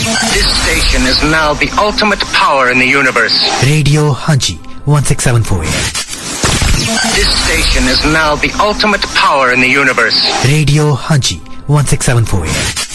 This station is now the ultimate power in the universe. Radio Hanchi 1674 AM. This station is now the ultimate power in the universe. Radio Hanchi 1674 AM.